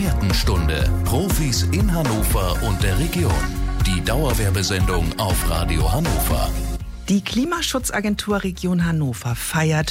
Expertenstunde. Profis in Hannover und der Region. Die Dauerwerbesendung auf Radio Hannover. Die Klimaschutzagentur Region Hannover feiert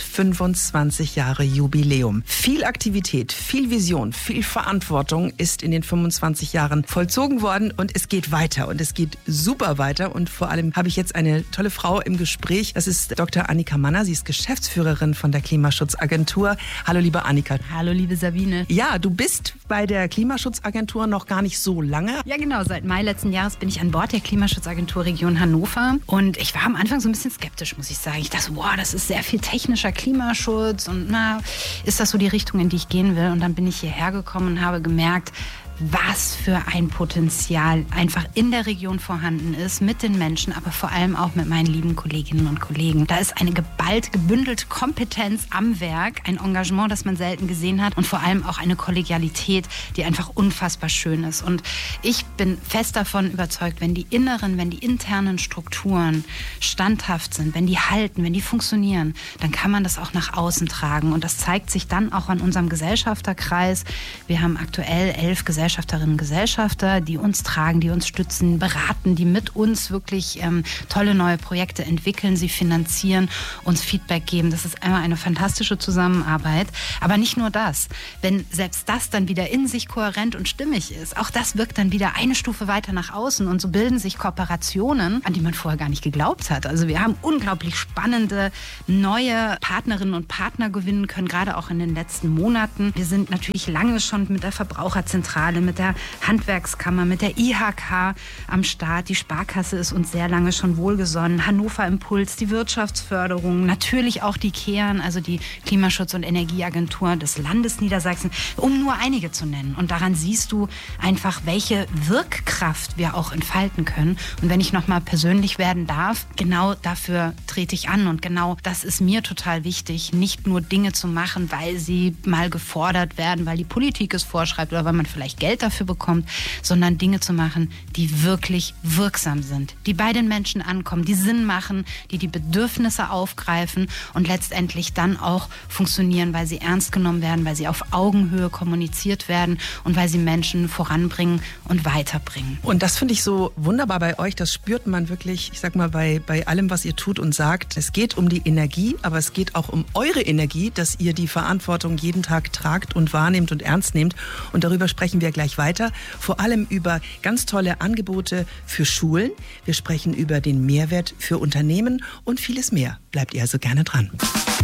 25 Jahre Jubiläum. Viel Aktivität, viel Vision, viel Verantwortung ist in den 25 Jahren vollzogen worden und es geht weiter und es geht super weiter und vor allem habe ich jetzt eine tolle Frau im Gespräch. Das ist Dr. Annika Manner, sie ist Geschäftsführerin von der Klimaschutzagentur. Hallo liebe Annika. Hallo liebe Sabine. Ja, du bist bei der Klimaschutzagentur noch gar nicht so lange. Ja genau, seit Mai letzten Jahres bin ich an Bord der Klimaschutzagentur Region Hannover und ich war am Anfang so ein bisschen skeptisch, muss ich sagen. Ich dachte, wow, das ist sehr viel technischer Klimaschutz und ist das so die Richtung, in die ich gehen will? Und dann bin ich hierher gekommen und habe gemerkt, was für ein Potenzial einfach in der Region vorhanden ist, mit den Menschen, aber vor allem auch mit meinen lieben Kolleginnen und Kollegen. Da ist eine geballt, gebündelte Kompetenz am Werk, ein Engagement, das man selten gesehen hat und vor allem auch eine Kollegialität, die einfach unfassbar schön ist. Und ich bin fest davon überzeugt, wenn die internen Strukturen standhaft sind, wenn die halten, wenn die funktionieren, dann kann man das auch nach außen tragen. Und das zeigt sich dann auch an unserem Gesellschafterkreis. Wir haben aktuell 11 Gesellschafterinnen und Gesellschafter, die uns tragen, die uns stützen, beraten, die mit uns wirklich tolle neue Projekte entwickeln, sie finanzieren, uns Feedback geben. Das ist einmal eine fantastische Zusammenarbeit. Aber nicht nur das. Wenn selbst das dann wieder in sich kohärent und stimmig ist, auch das wirkt dann wieder eine Stufe weiter nach außen und so bilden sich Kooperationen, an die man vorher gar nicht geglaubt hat. Also wir haben unglaublich spannende neue Partnerinnen und Partner gewinnen können, gerade auch in den letzten Monaten. Wir sind natürlich lange schon mit der Verbraucherzentrale, mit der Handwerkskammer, mit der IHK am Start. Die Sparkasse ist uns sehr lange schon wohlgesonnen. Hannover Impuls, die Wirtschaftsförderung, natürlich auch die KEAN, also die Klimaschutz- und Energieagentur des Landes Niedersachsen, um nur einige zu nennen. Und daran siehst du einfach, welche Wirkkraft wir auch entfalten können. Und wenn ich nochmal persönlich werden darf, genau dafür trete ich an. Und genau das ist mir total wichtig, nicht nur Dinge zu machen, weil sie mal gefordert werden, weil die Politik es vorschreibt oder weil man vielleicht Geld dafür bekommt, sondern Dinge zu machen, die wirklich wirksam sind, die bei den Menschen ankommen, die Sinn machen, die die Bedürfnisse aufgreifen und letztendlich dann auch funktionieren, weil sie ernst genommen werden, weil sie auf Augenhöhe kommuniziert werden und weil sie Menschen voranbringen und weiterbringen. Und das finde ich so wunderbar bei euch, das spürt man wirklich, ich sag mal, bei allem, was ihr tut und sagt. Es geht um die Energie, aber es geht auch um eure Energie, dass ihr die Verantwortung jeden Tag tragt und wahrnehmt und ernst nehmt. Und darüber sprechen wir gleich weiter, vor allem über ganz tolle Angebote für Schulen. Wir sprechen über den Mehrwert für Unternehmen und vieles mehr. Bleibt ihr also gerne dran.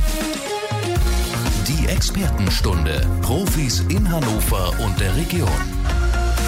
Die Expertenstunde. Profis in Hannover und der Region.